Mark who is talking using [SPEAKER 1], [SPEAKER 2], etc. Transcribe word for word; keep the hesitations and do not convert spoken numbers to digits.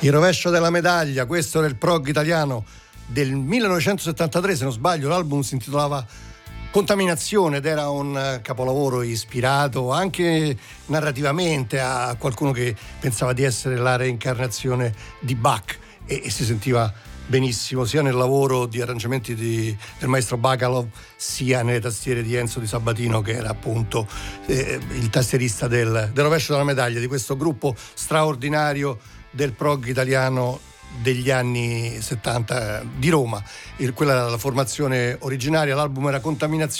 [SPEAKER 1] Il rovescio della medaglia, questo era il prog italiano del millenovecentosettantatré, se non sbaglio. L'album si intitolava Contaminazione ed era un capolavoro ispirato anche narrativamente a qualcuno che pensava di essere la reincarnazione di Bach, e, e si sentiva benissimo sia nel lavoro di arrangiamenti di, del maestro Bacalov, sia nelle tastiere di Enzo Di Sabatino, che era appunto eh, il tastierista del, del rovescio della medaglia, di questo gruppo straordinario del prog italiano degli anni settanta di Roma. Il, quella era la formazione originaria, l'album era Contaminazione.